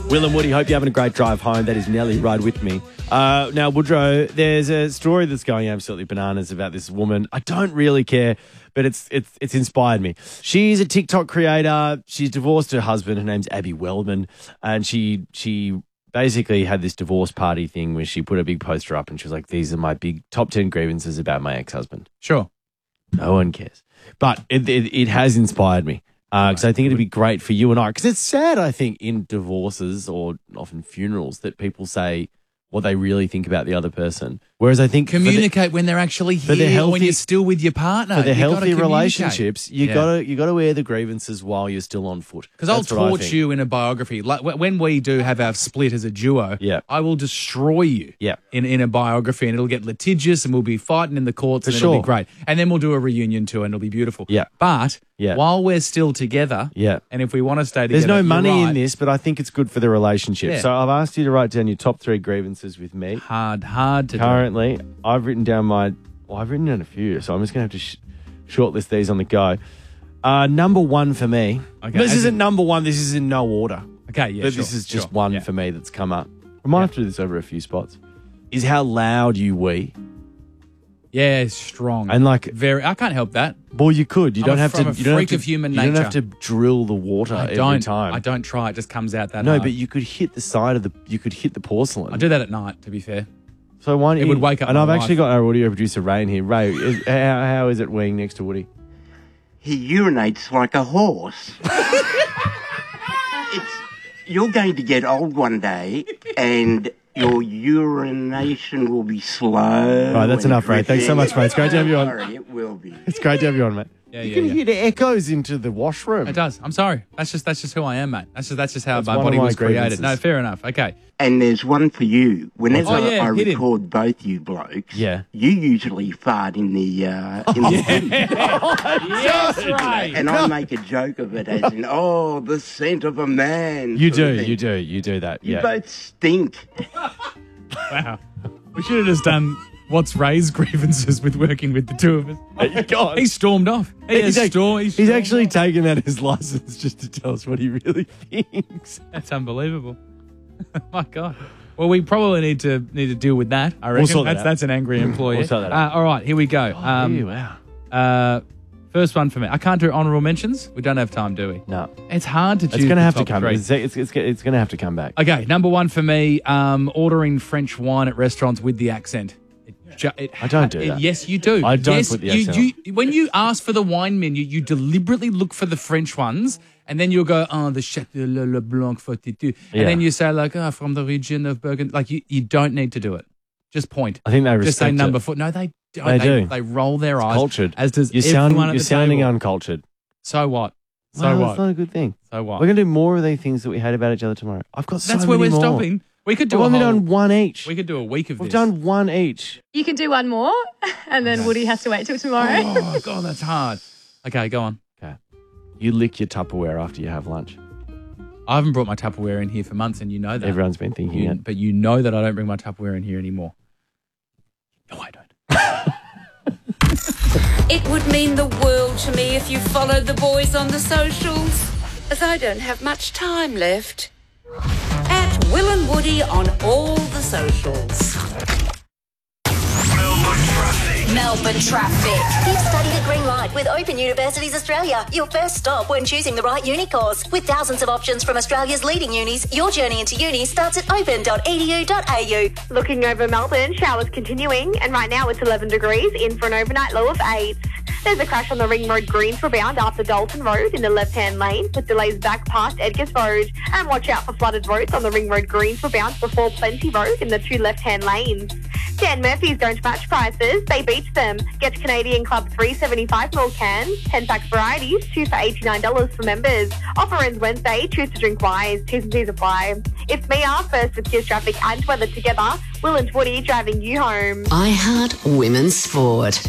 Will and Woody, hope you're having a great drive home. That is Nelly, Ride With Me. Now, Woodrow, there's a story that's going absolutely bananas about this woman. I don't really care, but it's inspired me. She's a TikTok creator. She's divorced her husband. Her name's Abby Wellman. And she basically had this divorce party thing where she put a big poster up and she was like, these are my big top 10 grievances about my ex-husband. Sure. No one cares. But it has inspired me. Because I think it'd be great for you and I. Because it's sad, I think, in divorces or often funerals that people say what they really think about the other person. Whereas I think communicate when they're actually here, or when you're still with your partner. For the healthy relationships, you gotta air the grievances while you're still on foot. Because I'll torch you in a biography. Like when we do have our split as a duo, I will destroy you in a biography, and it'll get litigious, and we'll be fighting in the courts, and it'll be great. And then we'll do a reunion tour, and it'll be beautiful. But while we're still together, and if we want to stay together, there's no money in this, but I think it's good for the relationship. So I've asked you to write down your top 3 grievances with me. Hard to Currently, I've written down I've written down a few, so I'm just going to have to shortlist these on the go. Number 1 for me. Okay, this isn't number 1. This is in no order. Okay, yeah, but this is just one for me that's come up. I might have to do this over a few spots. Is how loud you wee. Yeah, strong. And like very, I can't help that. Well, you could. You don't have to. I'm a freak of human nature. You don't have to drill the water every time. I don't try. It just comes out that. No, hard. but you could hit the side of the. You could hit the porcelain. I do that at night. To be fair. So why? It would wake up. And I've actually got our audio producer Ray in here. Ray, how is it weeing next to Woody? He urinates like a horse. You're going to get old one day, and your urination will be slow. Right, that's enough, Ray. Thanks so much, mate. It's great to have you on. Sorry, it will be. It's great to have you on, mate. You can hear the echoes into the washroom. It does. I'm sorry. That's just who I am, mate. That's just how my body was created. No, fair enough. Okay. And there's one for you. Whenever I record both you blokes, you usually fart in the Yes, right. And I make a joke of it as in, the scent of a man. You do that. You both stink. Wow. We should have just done what's Ray's grievances with working with the two of us. He stormed off. He's actually taken out his license just to tell us what he really thinks. That's unbelievable. My God. Well, we probably need to deal with that. I reckon that's an angry employee. We'll sort that out. All right, here we go. Wow. First one for me. I can't do honourable mentions. We don't have time, do we? No. It's hard to choose. It's going to have to top come. three. It's going to have to come back. Okay, number 1 for me. Ordering French wine at restaurants with the accent. I don't do that. Yes, you do. I don't put the accent on. When you ask for the wine menu, you deliberately look for the French ones, and then you'll go, the Château Le Blanc 42. And then you say, like, from the region of Burgundy. Like, you don't need to do it. Just point. I think they respect Just say number it. 4. No, they don't. They do. They roll their eyes. Cultured. As does you're everyone You're sounding uncultured. So what? That's not a good thing. So what? We're going to do more of the things that we hate about each other tomorrow. I've got so many more. That's where we're stopping. We could do We've only done one each. We could do a week of this. We've done one each. You can do one more, and then Woody has to wait till tomorrow. Oh, God, that's hard. Okay, go on. Okay. You lick your Tupperware after you have lunch. I haven't brought my Tupperware in here for months, and you know that. Everyone's been thinking it. But you know that I don't bring my Tupperware in here anymore. No, I don't. It would mean the world to me if you followed the boys on the socials, as I don't have much time left. At Will and Woody on all the socials. Melbourne Traffic. You've studied at Green Light with Open Universities Australia. Your first stop when choosing the right uni course. With thousands of options from Australia's leading unis, your journey into uni starts at open.edu.au. Looking over Melbourne, showers continuing, and right now it's 11 degrees, in for an overnight low of 8. There's a crash on the Ring Road Greensborough bound after Dalton Road in the left-hand lane, with delays back past Edgars Road. And watch out for flooded roads on the Ring Road Greensborough bound before Plenty Road in the 2 left-hand lanes. Dan Murphy's going to match prices. They beat them. Get Canadian Club 3.75 ml cans, 10-pack varieties, 2 for $89 for members. Offer ends Wednesday. Choose to drink wise. T's and C's apply. It's Mia, first with Kiss Traffic and weather together. Will and Woody driving you home. I Heart Women's Sport.